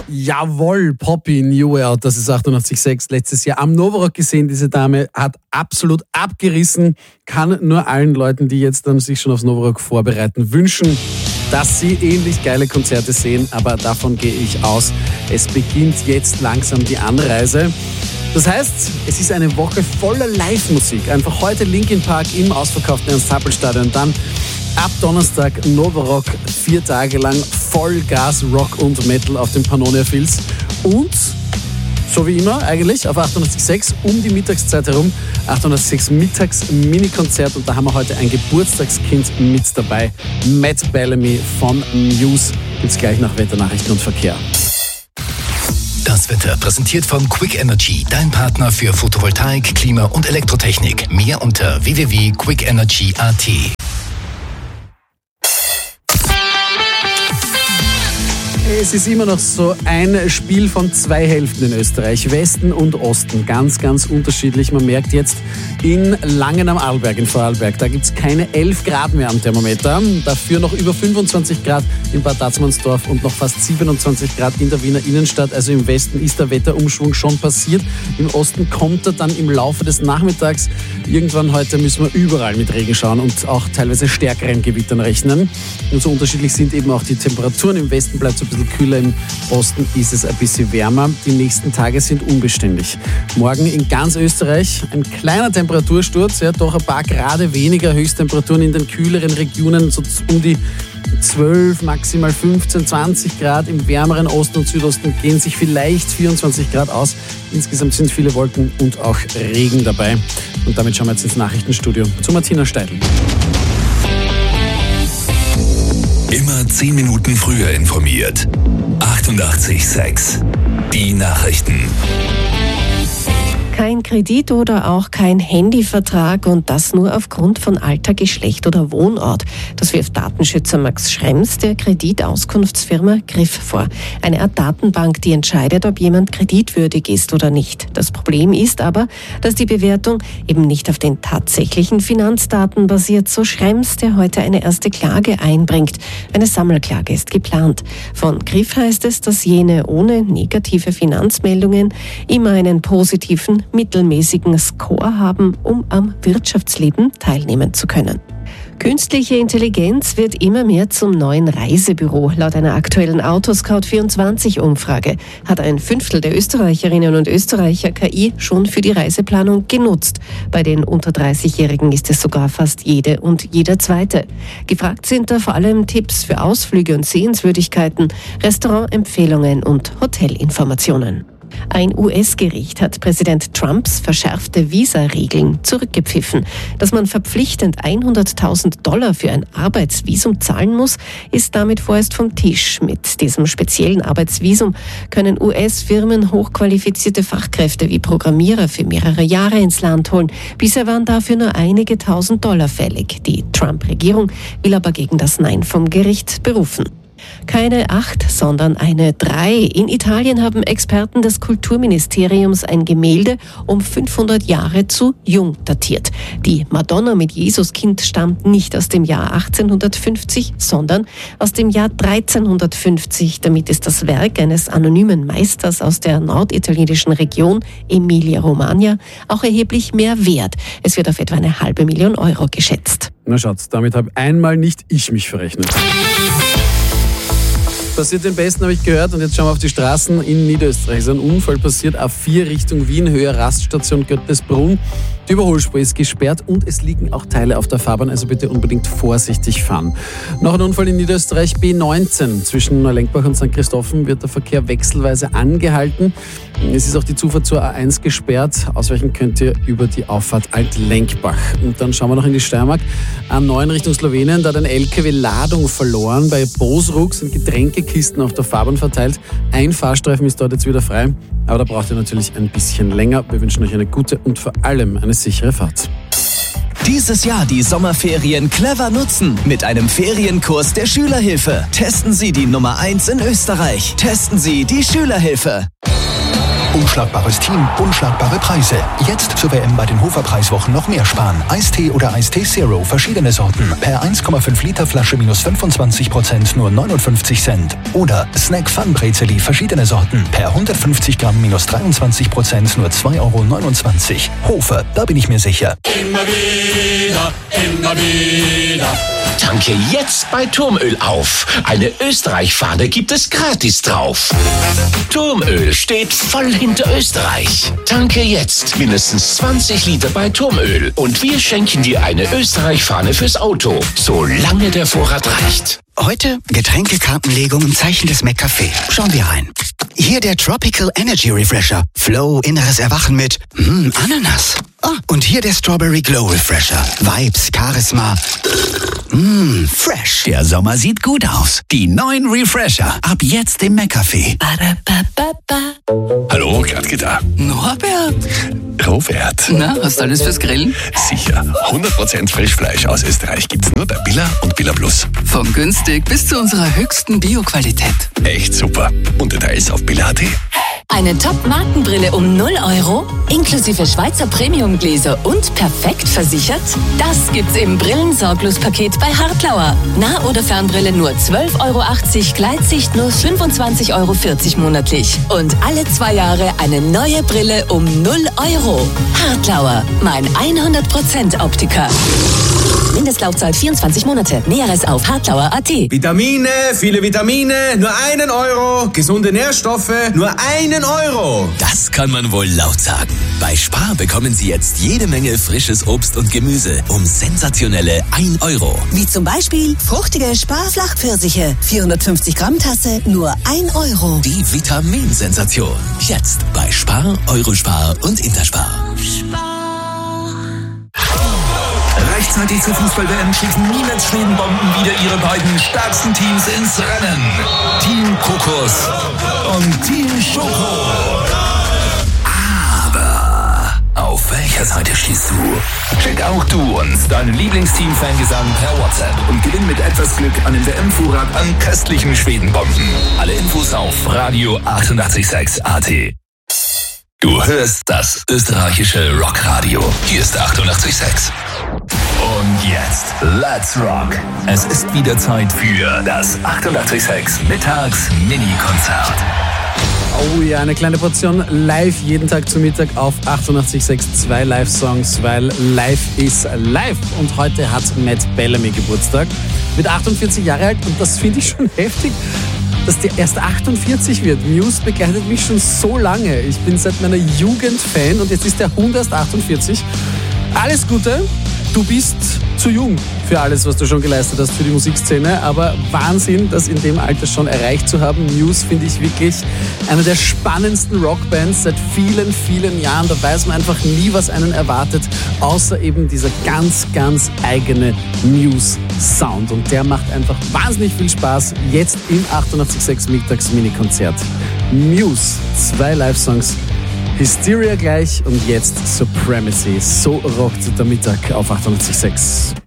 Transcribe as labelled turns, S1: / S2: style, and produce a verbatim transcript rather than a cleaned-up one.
S1: Jawohl, Poppy, New Way Out, das ist achtundachtzig Komma sechs. Letztes Jahr am Novorock gesehen, diese Dame hat absolut abgerissen. Kann nur allen Leuten, die jetzt dann sich schon aufs Novorock vorbereiten, wünschen, dass sie ähnlich geile Konzerte sehen. Aber davon gehe ich aus. Es beginnt jetzt langsam die Anreise. Das heißt, es ist eine Woche voller Live-Musik. Einfach heute Linkin Park im ausverkauften Ernst-Happel-Stadion. Dann ab Donnerstag Novorock, vier Tage lang Vollgas Rock und Metal auf dem Pannonia Fields. Und, so wie immer eigentlich, auf achtundachtzig Komma sechs um die Mittagszeit herum, achtundachtzig Komma sechs Mittags-Mini-Konzert. Und da haben wir heute ein Geburtstagskind mit dabei. Matt Bellamy von Muse. Gibt's gleich nach Wetternachrichten und Verkehr.
S2: Das Wetter präsentiert von Quick Energy, dein Partner für Photovoltaik, Klima und Elektrotechnik. Mehr unter w w w punkt quick energy punkt a t.
S1: Es ist immer noch so ein Spiel von zwei Hälften in Österreich, Westen und Osten, ganz, ganz unterschiedlich. Man merkt jetzt in Langen am Arlberg, in Vorarlberg, da gibt es keine elf Grad mehr am Thermometer, dafür noch über fünfundzwanzig Grad in Bad Tatzmannsdorf und noch fast siebenundzwanzig Grad in der Wiener Innenstadt. Also im Westen ist der Wetterumschwung schon passiert, im Osten kommt er dann im Laufe des Nachmittags. Irgendwann heute müssen wir überall mit Regen schauen und auch teilweise stärkeren Gewittern rechnen. Und so unterschiedlich sind eben auch die Temperaturen. Im Westen bleibt es ein bisschen kühler, im Osten ist es ein bisschen wärmer. Die nächsten Tage sind unbeständig. Morgen in ganz Österreich ein kleiner Temperatursturz, ja, doch ein paar Grad weniger, Höchsttemperaturen in den kühleren Regionen, so um die zwölf, maximal fünfzehn, zwanzig Grad. Im wärmeren Osten und Südosten gehen sich vielleicht vierundzwanzig Grad aus. Insgesamt sind viele Wolken und auch Regen dabei. Und damit schauen wir jetzt ins Nachrichtenstudio zu Martina Steidl.
S2: Immer zehn Minuten früher informiert. achtundachtzig Komma sechs. Die Nachrichten.
S3: Kein Kredit oder auch kein Handyvertrag und das nur aufgrund von Alter, Geschlecht oder Wohnort. Das wirft Datenschützer Max Schrems der Kreditauskunftsfirma Griff vor. Eine Art Datenbank, die entscheidet, ob jemand kreditwürdig ist oder nicht. Das Problem ist aber, dass die Bewertung eben nicht auf den tatsächlichen Finanzdaten basiert, so Schrems, der heute eine erste Klage einbringt. Eine Sammelklage ist geplant. Von Griff heißt es, dass jene ohne negative Finanzmeldungen immer einen positiven mittelmäßigen Score haben, um am Wirtschaftsleben teilnehmen zu können. Künstliche Intelligenz wird immer mehr zum neuen Reisebüro. Laut einer aktuellen Autoscout vierundzwanzig Umfrage hat ein Fünftel der Österreicherinnen und Österreicher K I schon für die Reiseplanung genutzt. Bei den unter dreißigjährigen ist es sogar fast jede und jeder Zweite. Gefragt sind da vor allem Tipps für Ausflüge und Sehenswürdigkeiten, Restaurantempfehlungen und Hotelinformationen. Ein U S-Gericht hat Präsident Trumps verschärfte Visa-Regeln zurückgepfiffen. Dass man verpflichtend hunderttausend Dollar für ein Arbeitsvisum zahlen muss, ist damit vorerst vom Tisch. Mit diesem speziellen Arbeitsvisum können U S-Firmen hochqualifizierte Fachkräfte wie Programmierer für mehrere Jahre ins Land holen. Bisher waren dafür nur einige tausend Dollar fällig. Die Trump-Regierung will aber gegen das Nein vom Gericht berufen. Keine acht, sondern eine drei. In Italien haben Experten des Kulturministeriums ein Gemälde um fünfhundert Jahre zu jung datiert. Die Madonna mit Jesuskind stammt nicht aus dem Jahr achtzehnhundertfünfzig, sondern aus dem Jahr dreizehnhundertfünfzig. Damit ist das Werk eines anonymen Meisters aus der norditalienischen Region Emilia-Romagna auch erheblich mehr wert. Es wird auf etwa eine halbe Million Euro geschätzt.
S1: Na Schatz, damit habe einmal nicht ich mich verrechnet. Passiert den Besten, habe ich gehört. Und jetzt schauen wir auf die Straßen in Niederösterreich. Es ist ein Unfall passiert, A vier Richtung Wien, Höhe Raststation Göttesbrunn. Die Überholspur ist gesperrt und es liegen auch Teile auf der Fahrbahn, also bitte unbedingt vorsichtig fahren. Noch ein Unfall in Niederösterreich, B neunzehn. Zwischen Neulenkbach und Sankt Christophen wird der Verkehr wechselweise angehalten. Es ist auch die Zufahrt zur A eins gesperrt. Ausweichen könnt ihr über die Auffahrt Altlenkbach. Und dann schauen wir noch in die Steiermark. A neun Richtung Slowenien, da hat ein L K W Ladung verloren. Bei Bosruck sind Getränkekisten auf der Fahrbahn verteilt. Ein Fahrstreifen ist dort jetzt wieder frei. Aber da braucht ihr natürlich ein bisschen länger. Wir wünschen euch eine gute und vor allem eine sichere Fahrt.
S2: Dieses Jahr die Sommerferien clever nutzen mit einem Ferienkurs der Schülerhilfe. Testen Sie die Nummer eins in Österreich. Testen Sie die Schülerhilfe. Unschlagbares Team, unschlagbare Preise. Jetzt zur W M bei den Hofer Preiswochen noch mehr sparen. Eistee oder Eistee Zero, verschiedene Sorten. Per eins Komma fünf Liter Flasche minus fünfundzwanzig Prozent nur neunundfünfzig Cent. Oder Snack Fun Brezeli, verschiedene Sorten. Per hundertfünfzig Gramm minus dreiundzwanzig Prozent nur zwei Euro neunundzwanzig. Hofer, da bin ich mir sicher.
S4: Immer wieder, immer wieder.
S5: Tanke jetzt bei Turmöl auf. Eine Österreich-Fahne gibt es gratis drauf. Turmöl steht voll hinter Österreich. Tanke jetzt mindestens zwanzig Liter bei Turmöl und wir schenken dir eine Österreich-Fahne fürs Auto, solange der Vorrat reicht.
S6: Heute Getränkekartenlegung im Zeichen des McCafé. Schauen wir rein. Hier der Tropical Energy Refresher. Flow, inneres Erwachen mit mm, Ananas. Ah, und hier der Strawberry Glow Refresher. Vibes, Charisma. Mmm, fresh.
S7: Der Sommer sieht gut aus. Die neuen Refresher. Ab jetzt im McCafé.
S8: Hallo, Gradgitter.
S7: Norbert.
S8: Robert.
S7: Na, hast du alles fürs Grillen?
S8: Sicher. hundert Prozent Frischfleisch aus Österreich gibt's nur bei Billa und Billa Plus.
S7: Von günstig bis zu unserer höchsten Bio-Qualität.
S8: Echt super. Und Details auf billa punkt at.
S9: Eine Top-Markenbrille um null Euro, inklusive Schweizer Premium-Gläser und perfekt versichert? Das gibt's im Brillensorglos-Paket bei Hartlauer. Nah- oder Fernbrille nur zwölf Euro achtzig, Gleitsicht nur fünfundzwanzig Euro vierzig monatlich. Und alle zwei Jahre eine neue Brille um null Euro. Hartlauer, mein hundert Prozent Optiker. Mindestlaufzeit vierundzwanzig Monate. Näheres auf hartlauer punkt at.
S10: Vitamine, viele Vitamine, nur einen Euro. Gesunde Nährstoffe, nur einen Euro.
S11: Das kann man wohl laut sagen. Bei Spar bekommen Sie jetzt jede Menge frisches Obst und Gemüse um sensationelle ein Euro.
S12: Wie zum Beispiel fruchtige Spar-Flachpfirsiche. vierhundertfünfzig Gramm Tasse, nur ein Euro.
S11: Die Vitaminsensation. Jetzt bei Spar, Eurospar und Interspar.
S12: Spar.
S2: Rechtzeitig zur Fußball-W M schicken Niemets Schwedenbomben wieder ihre beiden stärksten Teams ins Rennen. Team Kokos und Team Schoko. Aber auf welcher Seite stehst du? Schick auch du uns deinen Lieblingsteam-Fangesang per WhatsApp und gewinn mit etwas Glück einen W M-Vorrat an köstlichen Schwedenbomben. Alle Infos auf Radio achtundachtzig Komma sechs A T. Du hörst das österreichische Rockradio. Hier ist achtundachtzig Komma sechs. Und jetzt, let's rock. Es ist wieder Zeit für das achtundachtzig Komma sechs Mittags-Mini-Konzert.
S1: Oh ja, eine kleine Portion live jeden Tag zu Mittag auf achtundachtzig Komma sechs. Zwei Live-Songs, weil live ist live. Und heute hat Matt Bellamy Geburtstag. Mit achtundvierzig Jahre alt und das finde ich schon heftig, dass der erst achtundvierzig wird. Muse begleitet mich schon so lange. Ich bin seit meiner Jugend Fan und jetzt ist der Hund erst achtundvierzig. Alles Gute. Du bist zu jung für alles, was du schon geleistet hast für die Musikszene, aber Wahnsinn, das in dem Alter schon erreicht zu haben. Muse finde ich wirklich eine der spannendsten Rockbands seit vielen, vielen Jahren. Da weiß man einfach nie, was einen erwartet, außer eben dieser ganz, ganz eigene Muse-Sound. Und der macht einfach wahnsinnig viel Spaß. Jetzt im achtundachtzig Komma sechs Mittags-Mini-Konzert. Muse, zwei Live-Songs. Hysteria gleich und jetzt Supremacy. So rockt der Mittag auf achtundachtzig Komma sechs.